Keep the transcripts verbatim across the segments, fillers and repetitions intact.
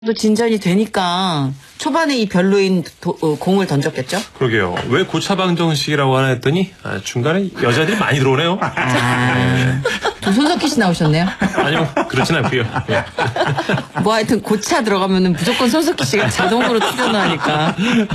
또 진전이 되니까 초반에 이 별로인 도, 어, 공을 던졌겠죠? 그러게요. 왜 고차방정식이라고 하나 했더니 아, 중간에 여자들이 많이 들어오네요. 아, 네. 좀 손석희 씨 나오셨네요. 아니요, 그렇진 않고요. 네. 뭐 하여튼 고차 들어가면은 무조건 손석희 씨가 자동으로 출연하니까.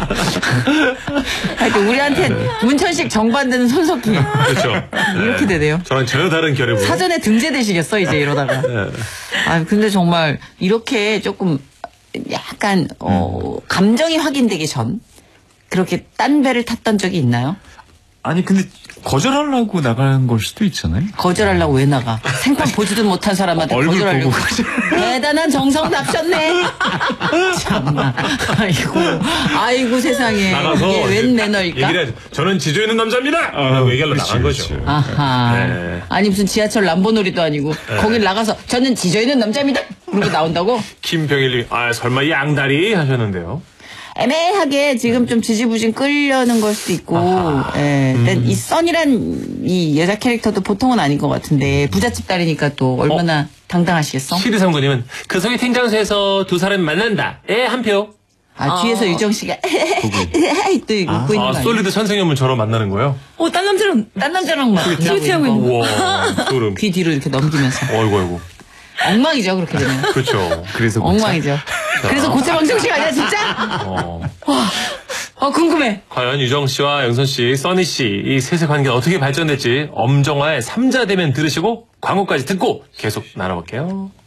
하여튼 우리한테 문천식 정반대는 손석희. 그렇죠. 이렇게 되네요. 저랑 전혀 다른 결의. 사전에 등재되시겠어 이제 이러다가. 네. 아 근데 정말 이렇게 조금 약간 어, 감정이 확인되기 전 그렇게 딴 배를 탔던 적이 있나요? 아니 근데 거절하려고 나가는 걸 수도 있잖아요. 거절하려고 왜 나가? 생판 보지도 못한 사람한테 얼굴 거절하려고. 보고 거절. 대단한 정성 납셨네. 참나. 아이고, 아이고 세상에. 나가서 이게 웬 매너일까? 얘기를 해야죠. 저는 지조 있는 남자입니다. 아, 라고 얘기하려고 그렇지, 나간 거죠. 그렇지. 아하. 네. 아니 무슨 지하철 람보놀이도 아니고 거길 나가서 저는 지저 있는 남자입니다. 그러고 나온다고? 김병일님, 아 설마 양다리 하셨는데요. 애매하게 지금 좀 지지부진 끌려는 걸 수도 있고, 예. 근데 이 써니란 이 여자 캐릭터도 보통은 아닌 것 같은데 부잣집 딸이니까 또 얼마나 어? 당당하시겠어? 시리상도님은 그 속의添장소에서 두 사람이 만난다. 에, 한 표. 아, 뒤에서 유정 씨가 또 이거 웃고 있는 아, 거 아니야? 솔리드 천생연분처럼 만나는 거예요? 어, 딴 남자랑 딴 남자랑 막 소개팅하고 있는 거. 우와, 소름. 귀 뒤로 이렇게 넘기면서 어이구, 어이구. 엉망이죠 그렇게 되면. 그렇죠. 그래서 엉망이죠. 그래서 고체방정식 아니야 진짜? 어. 와, 어 궁금해. 과연 유정 씨와 영선 씨, 써니 씨, 이 셋의 관계가 어떻게 발전될지 엄정화의 삼자 대면 들으시고 광고까지 듣고 계속 나눠볼게요.